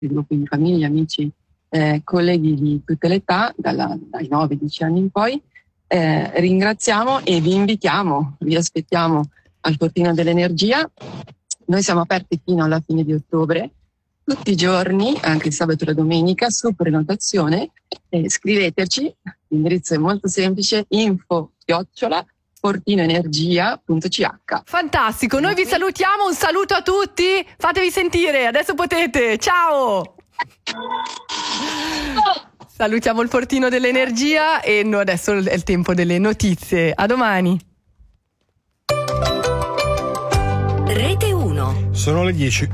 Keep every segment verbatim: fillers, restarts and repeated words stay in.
gruppi di famiglia, amici, eh, colleghi di tutte le età, dalla, dai nove dieci anni in poi. Eh, ringraziamo e vi invitiamo, vi aspettiamo al Fortino dell'Energia. Noi siamo aperti fino alla fine di ottobre, tutti i giorni, anche il sabato e la domenica, su prenotazione. Eh, scriveteci, l'indirizzo è molto semplice, info chiocciola fortinoenergia punto c h. Fantastico, noi vi salutiamo, un saluto a tutti, fatevi sentire, adesso potete, ciao! Salutiamo il Fortino dell'Energia e no, adesso è il tempo delle notizie, a domani. Rete uno. Sono le dieci.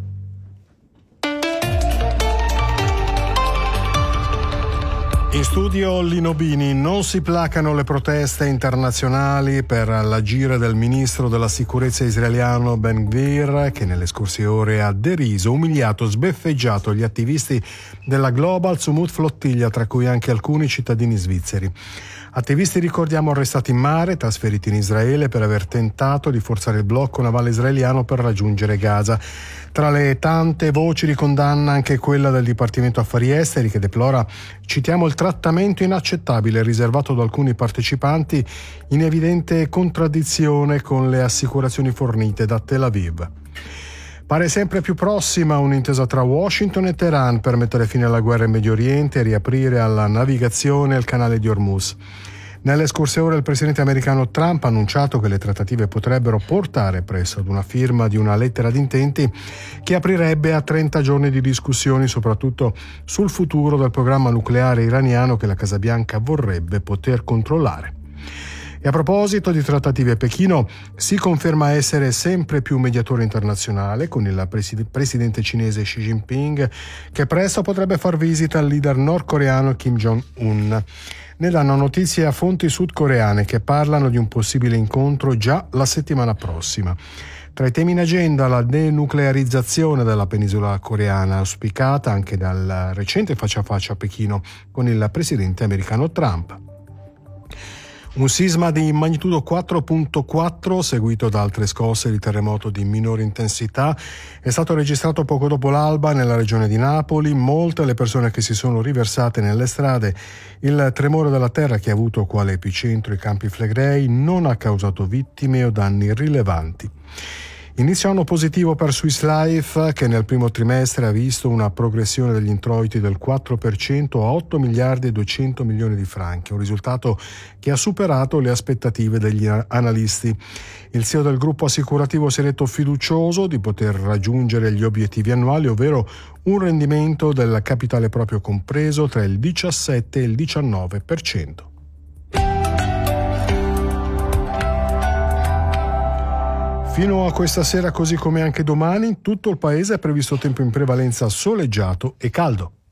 In studio Lino Bini. Non si placano le proteste internazionali per l'agire del ministro della sicurezza israeliano Ben Gvir, che nelle scorse ore ha deriso, umiliato, sbeffeggiato gli attivisti della Global Sumut Flottiglia, tra cui anche alcuni cittadini svizzeri. Attivisti, ricordiamo, arrestati in mare, trasferiti in Israele per aver tentato di forzare il blocco navale israeliano per raggiungere Gaza. Tra le tante voci di condanna anche quella del Dipartimento Affari Esteri, che deplora, citiamo, il trattamento inaccettabile riservato da alcuni partecipanti, in evidente contraddizione con le assicurazioni fornite da Tel Aviv. Pare sempre più prossima un'intesa tra Washington e Teheran per mettere fine alla guerra in Medio Oriente e riaprire alla navigazione il canale di Hormuz. Nelle scorse ore il presidente americano Trump ha annunciato che le trattative potrebbero portare presto ad una firma di una lettera di intenti che aprirebbe a trenta giorni di discussioni, soprattutto sul futuro del programma nucleare iraniano che la Casa Bianca vorrebbe poter controllare. E a proposito di trattative, Pechino si conferma essere sempre più mediatore internazionale, con il presid- presidente cinese Xi Jinping, che presto potrebbe far visita al leader nordcoreano Kim Jong-un. Ne danno notizie a fonti sudcoreane che parlano di un possibile incontro già la settimana prossima. Tra i temi in agenda la denuclearizzazione della penisola coreana, auspicata anche dal recente faccia a faccia a Pechino con il presidente americano Trump. Un sisma di magnitudo quattro virgola quattro, seguito da altre scosse di terremoto di minore intensità, è stato registrato poco dopo l'alba nella regione di Napoli. Molte le persone che si sono riversate nelle strade. Il tremore della terra, che ha avuto quale epicentro i Campi Flegrei, non ha causato vittime o danni rilevanti. Inizio anno positivo per Swiss Life, che nel primo trimestre ha visto una progressione degli introiti del quattro per cento a otto miliardi e duecento milioni di franchi, un risultato che ha superato le aspettative degli analisti. Il C E O del gruppo assicurativo si è detto fiducioso di poter raggiungere gli obiettivi annuali, ovvero un rendimento del capitale proprio compreso tra il diciassette e il diciannove per cento. Fino a questa sera, così come anche domani, tutto il paese è previsto tempo in prevalenza soleggiato e caldo.